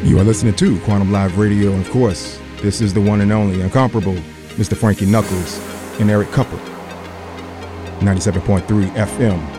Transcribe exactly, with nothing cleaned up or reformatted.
You are listening to Quantum Live Radio, and of course, this is the one and only, incomparable, Mister Frankie Knuckles and Eric Kupper, ninety-seven point three F M.